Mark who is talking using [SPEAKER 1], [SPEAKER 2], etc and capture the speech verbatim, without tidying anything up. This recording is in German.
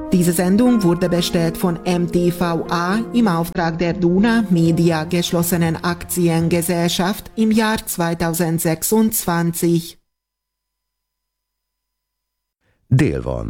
[SPEAKER 1] Diese Sendung wurde bestellt von M T V A im Auftrag der Duna Media geschlossenen Aktiengesellschaft im Jahr zweitausendsechsundzwanzig.
[SPEAKER 2] Dél van.